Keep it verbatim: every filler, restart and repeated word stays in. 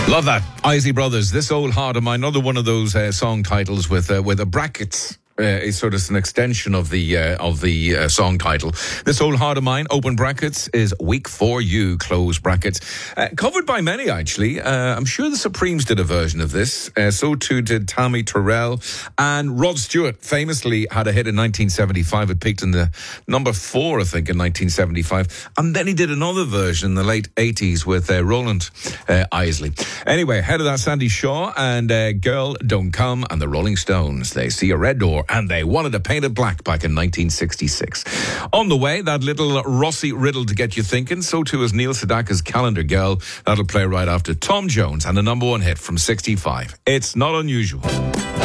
Love that. Isley Brothers, This Old Heart of Mine, another one of those uh, song titles with uh, with a brackets. Uh, it's sort of an extension of the uh, of the uh, song title. This Old Heart of Mine, open brackets, is Weak for You, close brackets. Uh, covered by many, actually. Uh, I'm sure the Supremes did a version of this. Uh, so too did Tammy Terrell. And Rod Stewart famously had a hit in nineteen seventy-five. It peaked in the number four, I think, in nineteen seventy-five. And then he did another version in the late eighties with uh, Roland uh, Isley. Anyway, ahead of that, Sandy Shaw and uh, Girl Don't Come and the Rolling Stones. They See a Red Door. And they wanted to paint it black back in nineteen sixty-six. On the way, that little Rossi riddle to get you thinking. So too is Neil Sedaka's Calendar Girl. That'll play right after Tom Jones and the number one hit from sixty-five. It's Not Unusual.